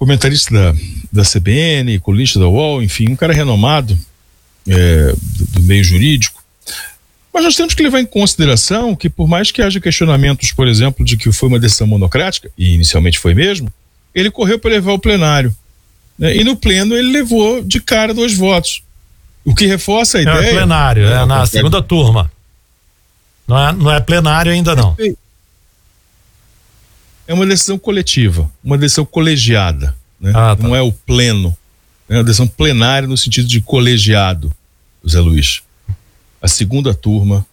comentarista da CBN, colunista da UOL, enfim, um cara renomado do meio jurídico. Mas nós temos que levar em consideração que, por mais que haja questionamentos, por exemplo, de que foi uma decisão monocrática, e inicialmente foi mesmo, ele correu para levar ao plenário, né? E no pleno ele levou de cara 2 votos. O que reforça a ideia... É plenário, na segunda turma. Não é plenário ainda não. É uma decisão coletiva, uma decisão colegiada, né? Tá. Não é o pleno, é uma decisão plenária no sentido de colegiado, Zé Luiz. A segunda turma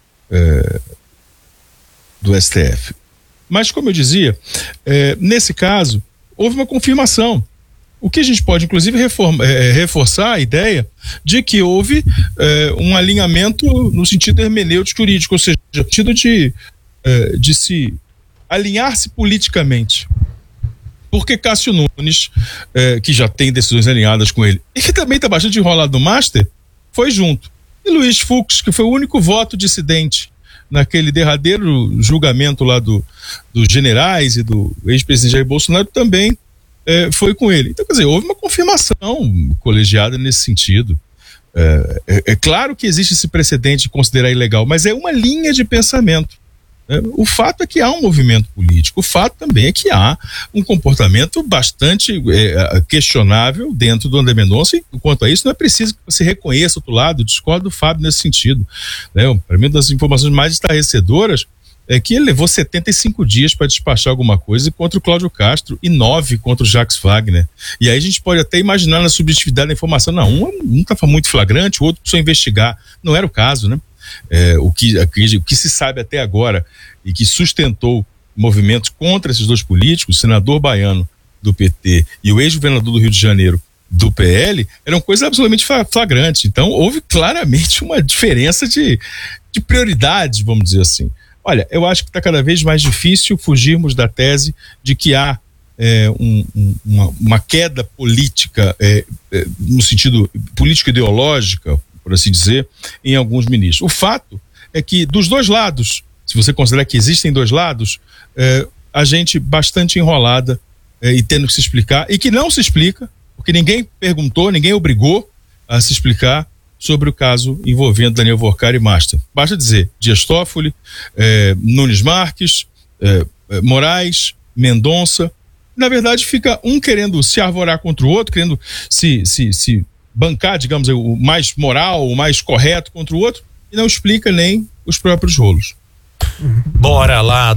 do STF. Mas, como eu dizia, nesse caso, houve uma confirmação. O que a gente pode, inclusive, reforçar a ideia de que houve um alinhamento no sentido hermenêutico jurídico, ou seja, no sentido de se alinhar-se politicamente. Porque Cássio Nunes, que já tem decisões alinhadas com ele, e que também está bastante enrolado no Master, foi junto. E Luiz Fux, que foi o único voto dissidente naquele derradeiro julgamento lá dos generais e do ex-presidente Jair Bolsonaro, também foi com ele. Então, quer dizer, houve uma confirmação colegiada nesse sentido. É claro que existe esse precedente de considerar ilegal, mas é uma linha de pensamento. O fato é que há um movimento político, o fato também é que há um comportamento bastante questionável dentro do André Mendonça, e quanto a isso não é preciso que você reconheça o outro lado. Eu discordo do Fábio nesse sentido, né? Para mim, uma das informações mais estarrecedoras é que ele levou 75 dias para despachar alguma coisa contra o Cláudio Castro e 9 contra o Jacques Wagner. E aí a gente pode até imaginar na subjetividade da informação, não, um estava muito flagrante, o outro precisou investigar. Não era o caso, né? O que se sabe até agora e que sustentou movimentos contra esses 2 políticos, o senador baiano do PT e o ex-governador do Rio de Janeiro do PL, eram coisas absolutamente flagrantes. Então houve claramente uma diferença de prioridades, vamos dizer assim. Olha, eu acho que está cada vez mais difícil fugirmos da tese de que há uma queda política no sentido político-ideológica, por assim dizer, em alguns ministros. O fato é que dos 2 lados, se você considerar que existem 2 lados, a gente bastante enrolada e tendo que se explicar, e que não se explica, porque ninguém perguntou, ninguém obrigou a se explicar sobre o caso envolvendo Daniel Workar e Master. Basta dizer Dias Toffoli, Nunes Marques, Moraes, Mendonça. Na verdade, fica um querendo se arvorar contra o outro, querendo se bancar, digamos, o mais moral, o mais correto contra o outro, e não explica nem os próprios rolos. Bora lá,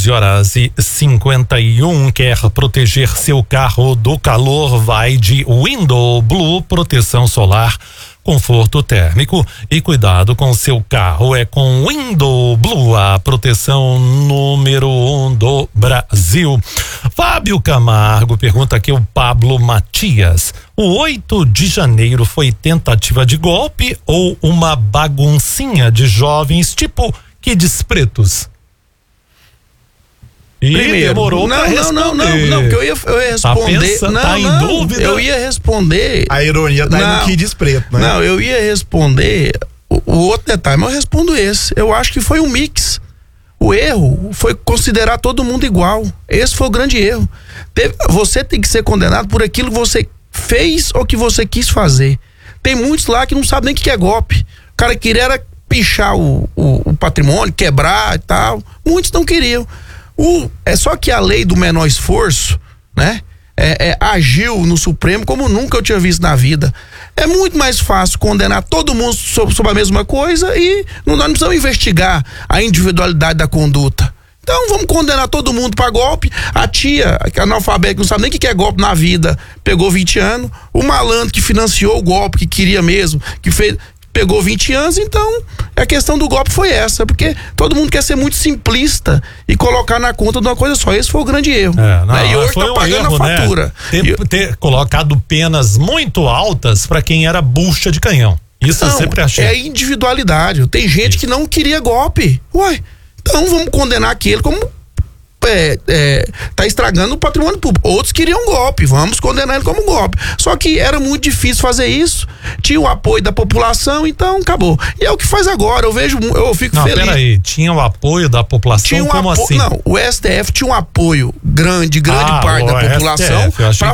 12h51. Quer proteger seu carro do calor? Vai de Window Blue, proteção solar, conforto térmico e cuidado com seu carro. É com Window Blue, a proteção número 1 do Brasil. Fábio Camargo pergunta aqui, o Pablo Matias: o 8 de janeiro foi tentativa de golpe ou uma baguncinha de jovens tipo Kids Pretos? E primeiro, demorou pra responder. não, porque eu ia responder. Tá em dúvida? Eu ia responder. A ironia tá no Kids Preto, né? Não, eu ia responder o outro detalhe, mas eu respondo esse. Eu acho que foi um mix. O erro foi considerar todo mundo igual. Esse foi o grande erro. Você tem que ser condenado por aquilo que você fez ou que você quis fazer. Tem muitos lá que não sabem nem o que é golpe. O cara queria era pichar o patrimônio, quebrar e tal. Muitos não queriam. É só que a lei do menor esforço, né? Agiu no Supremo como nunca eu tinha visto na vida. É muito mais fácil condenar todo mundo sobre a mesma coisa e nós não precisamos investigar a individualidade da conduta. Então vamos condenar todo mundo para golpe. A tia, que é analfabeta, que não sabe nem o que é golpe na vida, pegou 20 anos. O malandro que financiou o golpe, que queria mesmo, que fez, pegou 20 anos. Então a questão do golpe foi essa, porque todo mundo quer ser muito simplista e colocar na conta de uma coisa só. Esse foi o grande erro. E hoje tá pagando a fatura. Né? Ter colocado penas muito altas para quem era bucha de canhão. Isso eu sempre achei. É individualidade. Tem gente que não queria golpe. Ué, então vamos condenar aquele como tá estragando o patrimônio público. Outros queriam golpe, vamos condenar ele como golpe. Só que era muito difícil fazer isso, tinha o apoio da população, então acabou. E é o que faz agora, eu fico feliz. Não, peraí, tinha o apoio da população, como assim? Não, o STF tinha um apoio grande parte da população